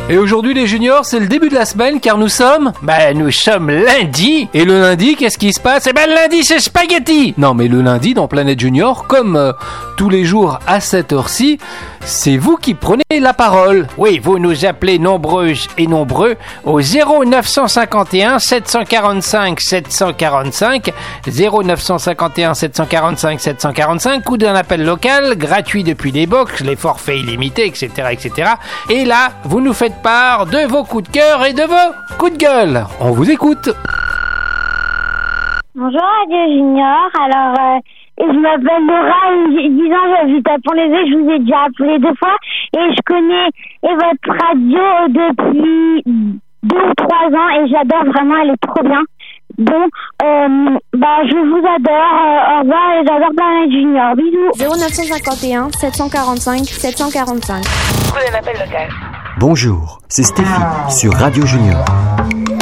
Et aujourd'hui les juniors, c'est le début de la semaine car nous sommes lundi. Et le lundi, qu'est-ce qui se passe? Le lundi c'est spaghetti. Non mais le lundi dans Planète Junior, comme tous les jours à cette heure-ci, c'est vous qui prenez la parole. Oui, vous nous appelez nombreuses et nombreux au 0951 745 745 0951 745 745 ou d'un appel local gratuit depuis des box, les forfaits illimités, etc., etc. Et là, vous nous faites part de vos coups de cœur et de vos coups de gueule. On vous écoute. Bonjour Radio Junior, alors je m'appelle Laura, j'ai 10 ans, j'habite à Pont-l'Évêque, je vous ai déjà appelé 2 fois et je connais votre radio depuis 2 ou 3 ans et j'adore vraiment, elle est trop bien. Donc, je vous adore, au revoir et j'adore Planète Junior, bisous. 0951 745 745. Bonjour, c'est Stéphie sur Radio Junior.